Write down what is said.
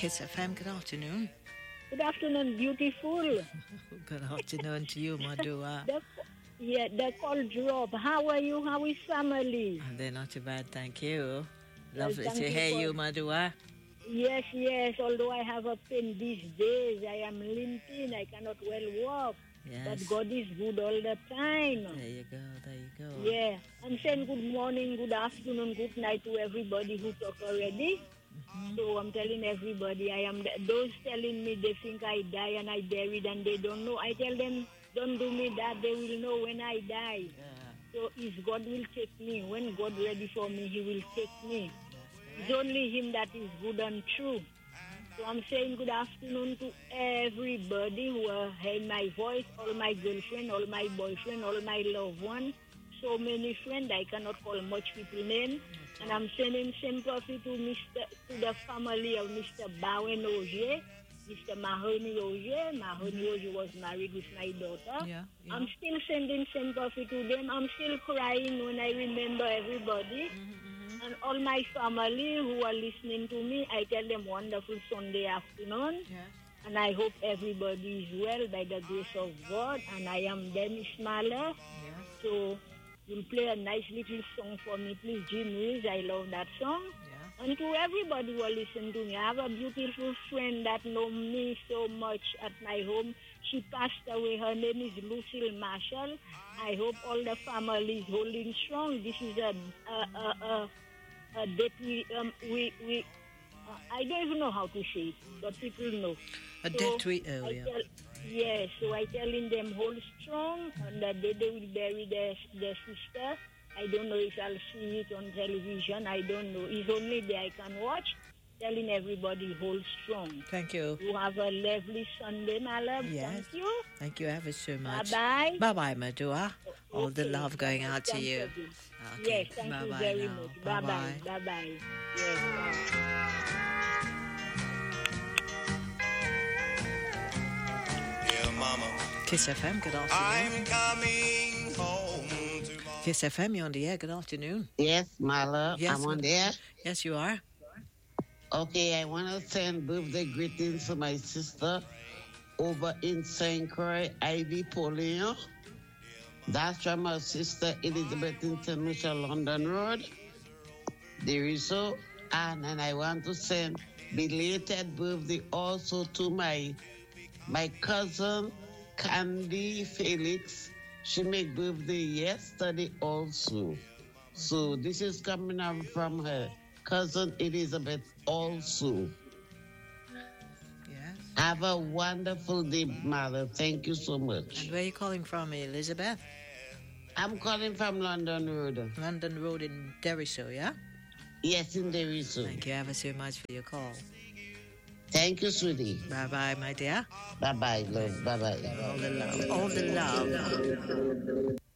Kiss FM, good afternoon. Good afternoon, beautiful. Good afternoon to you, Madua. The call drop. How are you? How is family? They're not too bad, thank you. Lovely thank to you hear you, Madua. Yes. Although I have a pain these days, I am limping. I cannot well walk. Yes. But God is good all the time. There you go. Yeah. I'm saying good morning, good afternoon, good night to everybody who talk already. Mm-hmm. So I'm telling everybody, those telling me they think I die and I buried and they don't know. I tell them, don't do me that. They will know when I die. Yeah. So if God will take me, when God ready for me, He will take me. It's only Him that is good and true. So I'm saying good afternoon to everybody who heard my voice, all my girlfriend, all my boyfriend, all my loved ones. So many friends, I cannot call much people name. And I'm sending sympathy to the family of Mr. Bowen Ogier, Mr. Mahoney Ogier. Mahoney Ogier was married with my daughter. Yeah. I'm still sending sympathy to them. I'm still crying when I remember everybody. And all my family who are listening to me, I tell them wonderful Sunday afternoon. Yeah. And I hope everybody is well by the grace of God. And I am Dennis Mahler. Yeah. So you'll play a nice little song for me, please, Jim Reeves. I love that song. Yeah. And to everybody who are listening to me, I have a beautiful friend that knows me so much at my home. She passed away. Her name is Lucille Marshall. I hope all the family is holding strong. This is a death I don't even know how to say it, but people know. A death we owe, yeah. Yes, so I telling them hold strong, and that they will bury their sister. I don't know if I'll see it on television. I don't know. It's only there I can watch. Telling everybody hold strong. Thank you. You have a lovely Sunday, my love. Yes. Thank you. Thank you ever so much. Bye-bye. Bye-bye, Madua. All the love going out to you. Okay. Yes, thank you very much. Bye-bye. Bye-bye. Yes, bye. Mama. Kiss FM, good afternoon. I'm coming home tomorrow. Kiss FM, you're on the air. Good afternoon. Yes, my love. Yes, I'm on there. Yes, you are. Okay, I want to send birthday greetings to my sister over in St. Croix, Ivy Pauline. That's from my sister Elizabeth in St. Michel, London Road. There is so. And I want to send belated birthday also to my cousin, Candy Felix. She made birthday yesterday also. So this is coming up from her cousin Elizabeth also. Yes. Have a wonderful day, mother. Thank you so much. And where are you calling from, Elizabeth? I'm calling from London Road. London Road in Derrisau, yeah? Yes, in Derrisau. Thank you ever so much for your call. Thank you, sweetie. Bye-bye, my dear. Bye-bye, love. Bye-bye. All the love. All the love.